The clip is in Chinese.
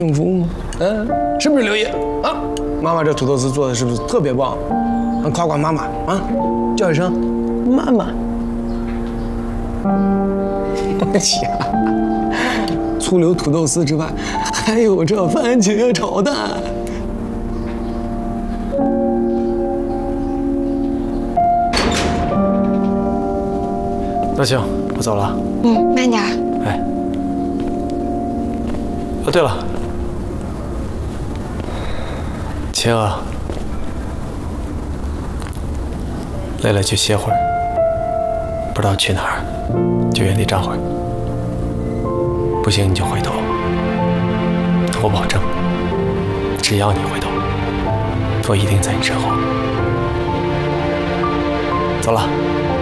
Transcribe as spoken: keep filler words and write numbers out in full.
幸福吗？嗯，是不是刘烨啊？妈妈这土豆丝做的是不是特别棒？夸夸妈妈啊，叫一声妈妈。呀，粗流土豆丝之外，还有这番茄炒蛋。 那行，我走了。 嗯，慢点。 哎。哦，对了，晴啊，累了就歇会儿，不知道去哪儿，就原地站会儿。不行你就回头，我保证，只要你回头，我一定在你身后。走了。